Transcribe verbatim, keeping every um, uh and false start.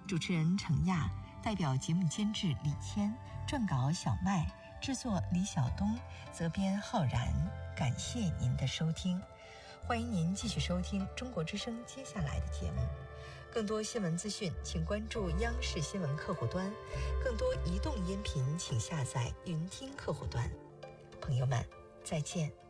主持人程亚，代表节目监制李谦，撰稿小麦，制作李晓东，责编浩然。感谢您的收听，欢迎您继续收听中国之声接下来的节目。更多新闻资讯，请关注央视新闻客户端；更多移动音频，请下载云听客户端。朋友们，再见。